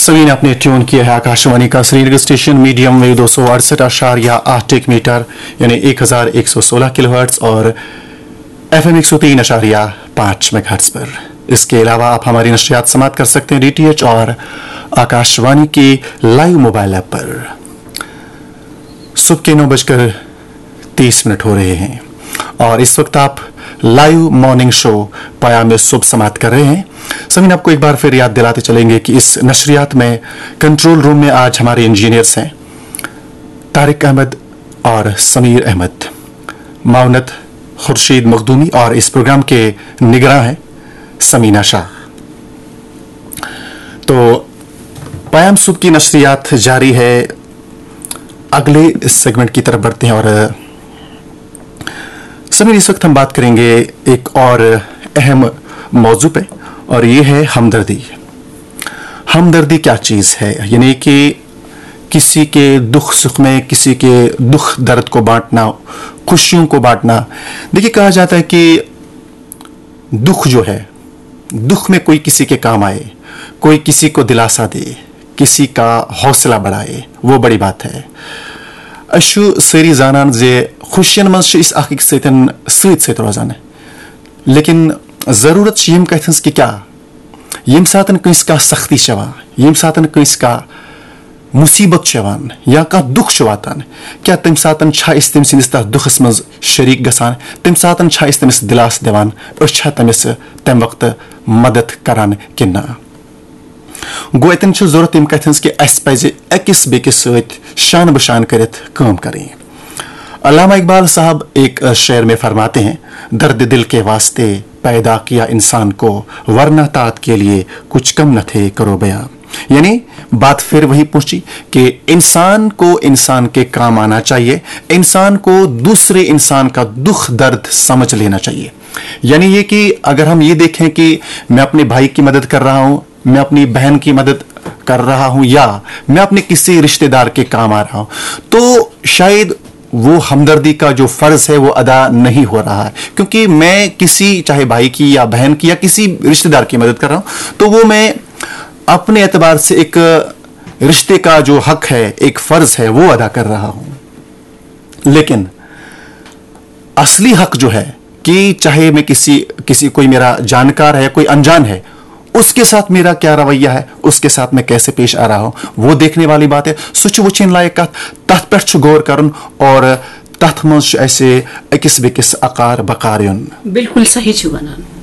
सभी ने अपने ट्यून किया है आकाशवाणी का Srinagar station medium wave 268.8 metre यानी 1116 किलोहर्ट्ज और FM 103.5 मेगाहर्ट्ज पर। इसके अलावा आप हमारी नशरियात समाप्त कर सकते हैं DTH और आकाशवाणी की लाइव मोबाइल ऐप पर। सुबह के 9:30 हो रहे हैं और इस वक्त आप लाइव मॉर्निंग शो पयाम सुबह समाप्त कर रहे हैं। सभी आपको एक बार फिर याद दिलाते चलेंगे कि इस नशरियात में कंट्रोल रूम में आज हमारे इंजीनियर्स हैं तारिक अहमद और समीर अहमद, माउनत खुर्शीद मखदूमी और इस प्रोग्राम के निगरां हैं समीना शाह। तो पयाम सुबह की नशरियात जारी है। अगले सेगमेंट की तरफ बढ़ते हैं और समीर इस वक्त हम बात करेंगे एक और अहम मौजू पे और ये है हमदर्दी। हमदर्दी क्या चीज़ है, यानी कि किसी के दुख सुख में किसी के दुख दर्द को बांटना, खुशियों को बांटना। देखिए कहा जाता है कि दुख जो है, दुख में कोई किसी के काम आए, कोई किसी को दिलासा दे, किसी का हौसला बढ़ाए, वो बड़ी बात है। अशु सारी जानान जे खुशियन मज इस अक सत रोजान, लेकिन जरूरत यम कथन कि क्या यम सातन कंस का सख्ती चवान, यम सातन कंस का मुसीबत या का दुख वातान, क्या तम सातन तम सिंदिस तथ दुखस मज शरीक गसान, तम सातन तमिस दिलास दिवान, तमिस तम वक्त मदद करान कि ना। गो अतन जरूरत यम कथन कि अस पजे अकिस बेकिस शान बशान करत काम करें। अल्लामा इकबाल साहब एक शेर में फरमाते हैं, दर्द दिल के वास्ते पैदा किया इंसान को, वरना तात के लिए कुछ कम न थे करो बयां। यानी बात फिर वही पहुंची कि इंसान को इंसान के काम आना चाहिए, इंसान को दूसरे इंसान का दुख दर्द समझ लेना चाहिए। यानी ये कि अगर हम ये देखें कि मैं अपने भाई की मदद कर रहा हूं, मैं अपनी बहन की मदद कर रहा हूं या मैं अपने किसी रिश्तेदार के काम आ रहा हूं, तो शायद वो हमदर्दी का जो फर्ज है वो अदा नहीं हो रहा है, क्योंकि मैं किसी चाहे भाई की या बहन की या किसी रिश्तेदार की मदद कर रहा हूं तो वो मैं अपने एतबार से एक रिश्ते का जो हक है, एक फर्ज है, वो अदा कर रहा हूं। लेकिन असली हक जो है कि चाहे मैं किसी कोई मेरा जानकार है, कोई अनजान है, उसके साथ मेरा क्या रवैया है, उसके साथ मैं कैसे पेश आ रहा हूं, वो देखने वाली बात है। सुच वुचिन लायक तथ पे गौर करन और तथ मज ऐसे अकिस बेकिस अकार बकार। बिल्कुल सही वनान।